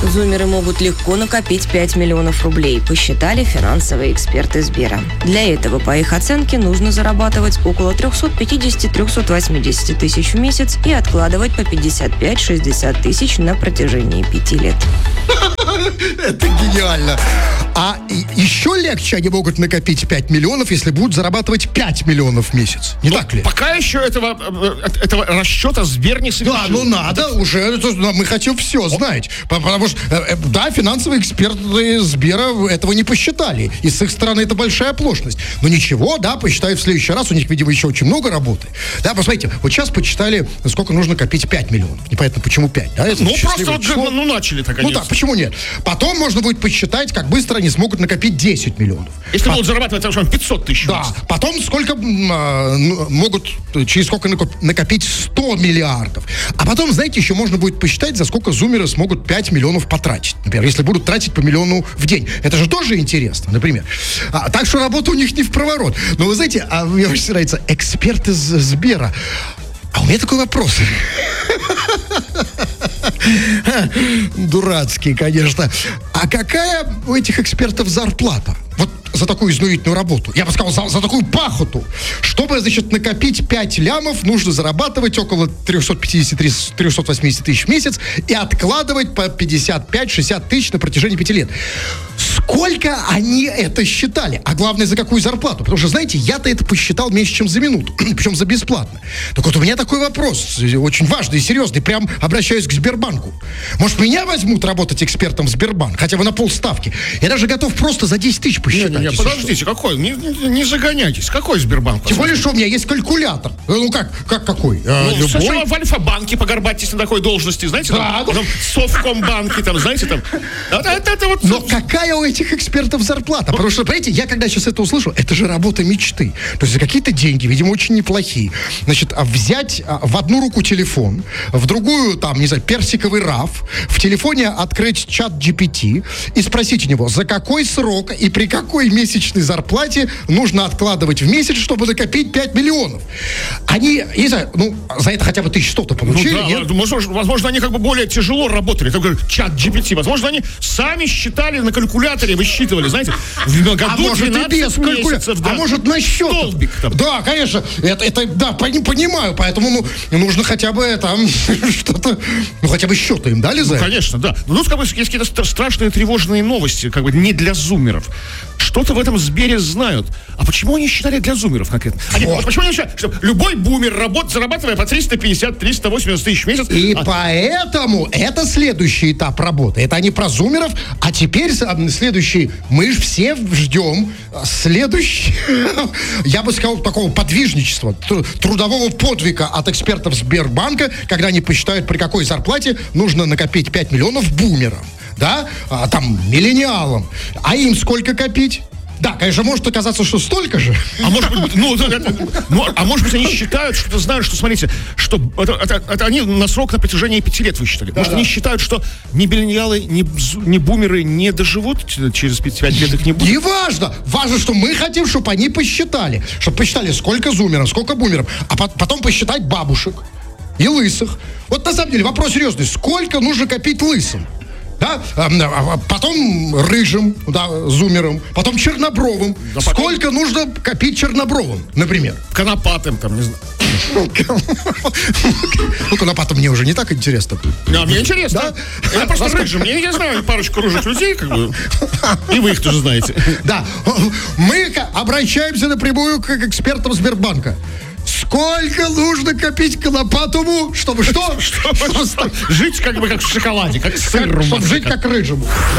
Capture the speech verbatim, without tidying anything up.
Зумеры могут легко накопить пять миллионов рублей, посчитали финансовые эксперты Сбера. Для этого, по их оценке, нужно зарабатывать около триста пятьдесят - триста восемьдесят тысяч в месяц и откладывать по пятьдесят пять - шестьдесят тысяч на протяжении пяти лет. Это гениально. А еще легче они могут накопить пять миллионов, если будут зарабатывать пять миллионов в месяц. Не Но так ли? Пока еще этого, этого расчета Сбер не совершил. Да, ну надо, уже мы хотим все знать. Потому что, да, финансовые эксперты Сбера этого не посчитали. И с их стороны это большая оплошность. Но ничего, да, посчитают в следующий раз. У них, видимо, еще очень много работы. Да, посмотрите, вот сейчас посчитали, сколько нужно копить пять миллионов. Непонятно, почему пять. Да? Это ну, просто вот, число. ну, начали так они. Ну да, почему нет? Потом можно будет посчитать, как быстро они смогут накопить десять миллионов. Если По... будут зарабатывать, там, пятьсот тысяч. Да, потом сколько э, могут, через сколько накопить сто миллиардов. А потом, знаете, еще можно будет посчитать, за сколько зумеры смогут пять миллионов потратить. Например, если будут тратить по миллиону в день. Это же тоже интересно, например. А, так что работа у них не в проворот. Но вы знаете, а мне очень нравится, эксперт из Сбера. А у меня такой вопрос. Дурацкий, конечно. А какая у этих экспертов зарплата? Вот за такую изнурительную работу. Я бы сказал, за, за такую пахоту. Чтобы, значит, накопить пять лямов, нужно зарабатывать около триста пятьдесят - триста восемьдесят тысяч в месяц и откладывать по пятьдесят пять - шестьдесят тысяч на протяжении пяти лет. Сколько они это считали? А главное, за какую зарплату? Потому что, знаете, я-то это посчитал меньше, чем за минуту. Причем за бесплатно. Так вот, у меня такой вопрос. Очень важный и серьезный. Прям обращаюсь к Сбербанку. Может, меня возьмут работать экспертом в Сбербанк? Хотя бы на полставки. Я даже готов просто за десять тысяч посчитать. Не, не, не, подождите, что? Какой? Не, не, не загоняйтесь. Какой Сбербанк? Тем более, что у меня есть калькулятор. Ну, как, как какой? А, ну, сначала в Альфа-банке погорбатитесь на такой должности, знаете, да, там, да. потом в Совкомбанке, там, знаете, там. Это, это, это вот... Но какая у этих экспертов зарплата? Потому что, понимаете, я когда сейчас это услышу, это же работа мечты. То есть за какие-то деньги, видимо, очень неплохие. Значит, взять в одну руку телефон, в другую, там, не знаю, персиковый раф, в телефоне открыть чат джи пи ти и спросить у него, за какой срок и при какой месячной зарплате нужно откладывать в месяц, чтобы накопить пять миллионов. Они, я не знаю, ну, за это хотя бы тысячу сто-то получили, ну, да, нет? Возможно, возможно, они как бы более тяжело работали. Как говорят, чат джи пи ти. Возможно, они сами считали на калькуляторе, высчитывали, знаете, в году а может и без калькулятора, да. А может на счет. Столбик там. Да, конечно, это, это да, понимаю, поэтому ну, нужно хотя бы там что-то, ну хотя бы счета им дали за ну, это? Конечно, да. Но тут как бы есть какие-то страшные тревожные новости, как бы не для зумеров. Что-то в этом Сбере знают. А почему они считали для зумеров конкретно? Они, вот. Почему они считали, что любой бумер работает, зарабатывая по триста пятьдесят - триста восемьдесят тысяч в месяц? И а... поэтому это следующий этап работы. Это они про зумеров, а теперь следующий. Мы же все ждем следующий, я бы сказал, такого подвижничества, трудового подвига от экспертов Сбербанка, когда они посчитают, при какой зарплате нужно накопить пять миллионов бумерам. Да, а, там, миллениалам. А им сколько копить? Да, конечно, может оказаться, что столько же. А может быть, ну, ну а может быть, они считают, что знают, что, смотрите, что это, это, это они на срок на протяжении пяти лет высчитали. Да, может, да. Они считают, что ни миллениалы, ни, ни бумеры не доживут через пять лет, их не будет. Не важно. Важно, что мы хотим, чтобы они посчитали. Чтобы посчитали, сколько зумеров, сколько бумеров. А потом посчитать бабушек и лысых. Вот на самом деле вопрос серьезный. Сколько нужно копить лысым? Да, а потом рыжим, да, зумером, потом чернобровым. Да, потом... Сколько нужно копить чернобровым, например? Конопатым, там, не знаю. Ну, конопатым мне уже не так интересно. Да, мне интересно. Да? Я просто рыжим, я не знаю парочку рыжих людей, как бы. И вы их тоже знаете. Да, мы обращаемся напрямую к экспертам Сбербанка. Сколько нужно копить конопатому, чтобы что? Жить как бы как в шоколаде, как сыр. Чтобы жить как рыжему.